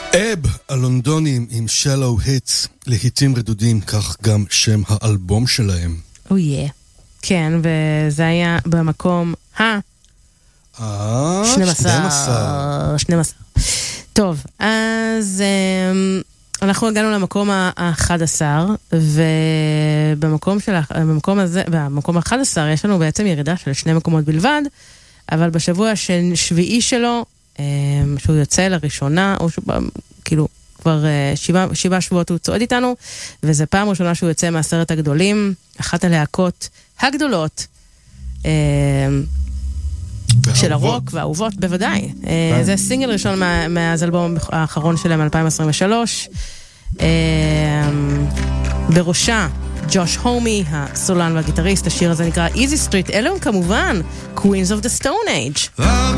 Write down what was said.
אב, הלונדונים עם Shallow Hits, להיטים רדודים, כך גם שם האלבום שלהם. כן, וזה היה במקום 12. טוב, אז אנחנו הגענו למקום ה-11, ובמקום ה-11 יש לנו בעצם ירידה של 2 מקומות בלבד, אבל בשבוע השביעי שלו, שהוא יוצא לראשונה, או כאילו כבר 7 שבועות הוא צועד איתנו, וזה פעם ראשונה שהוא יוצא מהסרט הגדולים, אחת הלהקות הגדולות של הרוק והאהובות, בוודאי. זה סינגל ראשון מהאלבום האחרון שלהם, 2023. בראשה ג'וש הומי, הסולן והגיטריסט. השיר הזה נקרא Easy Street. אלו הם כמובן Queens of the Stone Age.